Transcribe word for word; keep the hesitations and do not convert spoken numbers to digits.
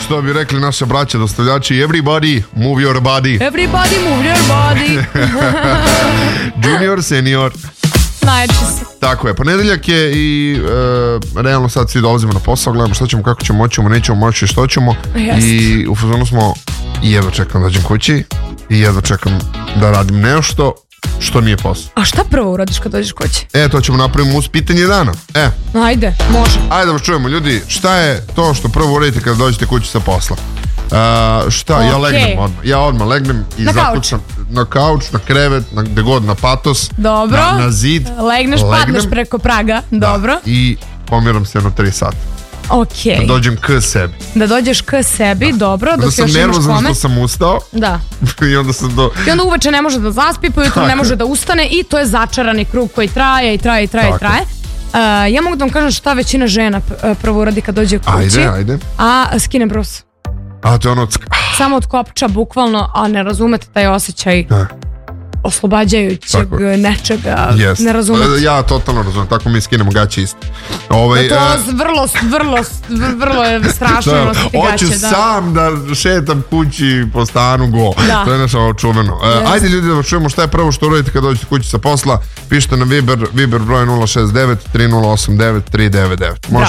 što bi rekli naše braće dostavljači, everybody move your body. Everybody move your body. Junior, senior. Najjači se. Tako je, ponedeljak je i e, realno sad svi dolazimo na posao, gledamo šta ćemo, kako ćemo, moćemo, nećemo moći, što ćemo. Jest. I u fazonu smo i jedva čekam da dođem kući i jedva čekam da radim nešto što nije posao. A šta prvo uradiš kad dođeš kući? E, to ćemo napraviti uz pitanje dana. E, Ajde, može. ajde da vas čujemo, ljudi, šta je to što prvo uradite kada dođete kući sa posla? Uh, šta, okay. ja legnem odmah, ja odmah legnem i na zakucam na kauč, na krevet, na gde god, na patos, dobro. Na, na zid. Legneš, legnem, padneš preko praga, dobro. Da, i pomiram se jedno tri sata. Okay. Da dođem k sebi. Da dođeš k sebi, da. Dobro. Onda sam nervozan što sam ustao. Da. I onda sam do... I onda uveče ne može da zaspi, pa jutro ne može da ustane i to je začarani krug koji traje i traje i traje i traje. Uh, ja mogu da vam kažem šta većina žena prvo uradi kad dođe kući. Ajde, ajde. A skine brus. A to je ono... Samo od kopča, bukvalno, a ne razumete taj osjećaj da. Oslobađajućeg nečega, yes. Ne razumete. Ja totalno razumem, tako mi skinemo gaće isto. Ovaj, to je vrlo, vrlo, vrlo je strašno nositi gaće. Hoću da. sam da šetam kući po stanu go. Da. To je nešto čuveno. Yes. Ajde ljudi da vas čujemo šta je prvo što uradite kad dođete kući sa posla. Pišite na Viber, Viber broj nula šest devet tri nula osam devet tri devet devet. Možete